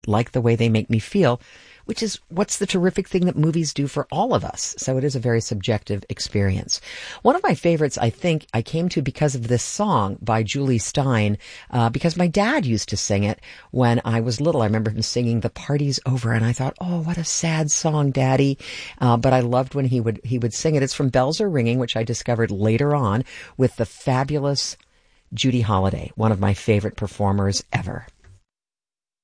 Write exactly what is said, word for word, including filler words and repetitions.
like the way they make me feel, which is what's the terrific thing that movies do for all of us. So it is a very subjective experience. One of my favorites, I think, I came to because of this song by Julie Stein, uh, because my dad used to sing it when I was little. I remember him singing "The Party's Over," and I thought, oh, what a sad song, Daddy. Uh, but I loved when he would, he would sing it. It's from Bells Are Ringing, which I discovered later on with the fabulous Judy Holliday, one of my favorite performers ever.